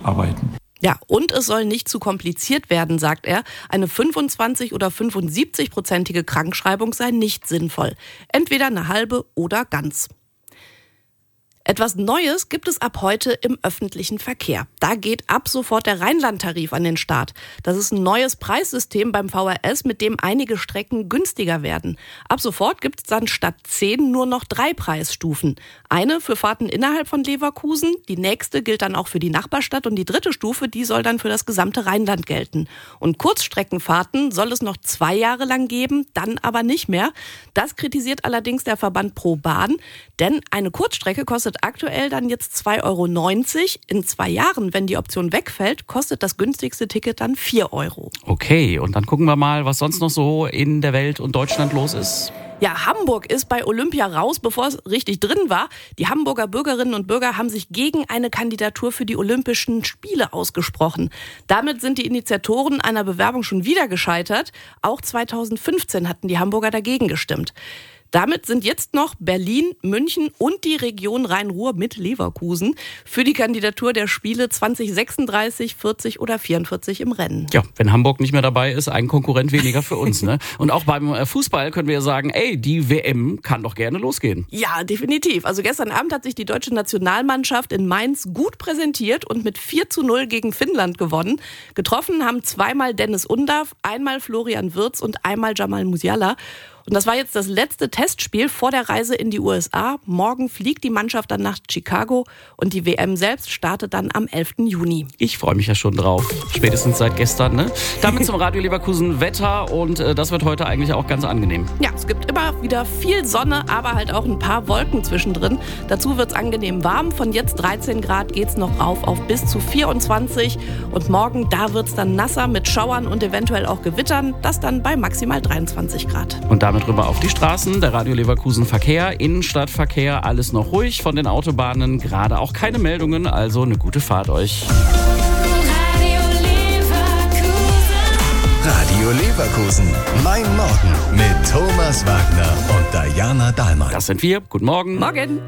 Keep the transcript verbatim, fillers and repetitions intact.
arbeiten. Ja, und es soll nicht zu kompliziert werden, sagt er. Eine fünfundzwanzig- oder fünfundsiebzig-prozentige Krankschreibung sei nicht sinnvoll. Entweder eine halbe oder ganz. Etwas Neues gibt es ab heute im öffentlichen Verkehr. Da geht ab sofort der Rheinland-Tarif an den Start. Das ist ein neues Preissystem beim V R S, mit dem einige Strecken günstiger werden. Ab sofort gibt es dann statt zehn nur noch drei Preisstufen. Eine für Fahrten innerhalb von Leverkusen, die nächste gilt dann auch für die Nachbarstadt und die dritte Stufe, die soll dann für das gesamte Rheinland gelten. Und Kurzstreckenfahrten soll es noch zwei Jahre lang geben, dann aber nicht mehr. Das kritisiert allerdings der Verband Pro Bahn, denn eine Kurzstrecke kostet aktuell dann jetzt zwei Euro neunzig. In zwei Jahren, wenn die Option wegfällt, kostet das günstigste Ticket dann vier Euro. Okay, und dann gucken wir mal, was sonst noch so in der Welt und Deutschland los ist. Ja, Hamburg ist bei Olympia raus, bevor es richtig drin war. Die Hamburger Bürgerinnen und Bürger haben sich gegen eine Kandidatur für die Olympischen Spiele ausgesprochen. Damit sind die Initiatoren einer Bewerbung schon wieder gescheitert. Auch zweitausendfünfzehn hatten die Hamburger dagegen gestimmt. Damit sind jetzt noch Berlin, München und die Region Rhein-Ruhr mit Leverkusen für die Kandidatur der Spiele zwanzig sechsunddreißig, vierzig oder vierundvierzig im Rennen. Ja, wenn Hamburg nicht mehr dabei ist, ein Konkurrent weniger für uns, ne? Und auch beim Fußball können wir ja sagen, ey, die W M kann doch gerne losgehen. Ja, definitiv. Also gestern Abend hat sich die deutsche Nationalmannschaft in Mainz gut präsentiert und mit vier zu null gegen Finnland gewonnen. Getroffen haben zweimal Dennis Undav, einmal Florian Wirtz und einmal Jamal Musiala. Und das war jetzt das letzte Testspiel vor der Reise in die U S A. Morgen fliegt die Mannschaft dann nach Chicago und die W M selbst startet dann am elften Juni. Ich freue mich ja schon drauf. Spätestens seit gestern, ne? Damit zum Radio Leverkusen Wetter und äh, das wird heute eigentlich auch ganz angenehm. Ja, es gibt immer wieder viel Sonne, aber halt auch ein paar Wolken zwischendrin. Dazu wird es angenehm warm. Von jetzt dreizehn Grad geht es noch rauf auf bis zu vierundzwanzig. Und morgen, da wird es dann nasser mit Schauern und eventuell auch Gewittern. Das dann bei maximal dreiundzwanzig Grad. Und damit rüber auf die Straßen. Der Radio Leverkusen Verkehr, Innenstadtverkehr, alles noch ruhig. Von den Autobahnen gerade auch keine Meldungen, also eine gute Fahrt euch. Radio Leverkusen. Radio Leverkusen. Mein Morgen mit Thomas Wagner und Diana Dahlmann. Das sind wir. Guten Morgen. Morgen.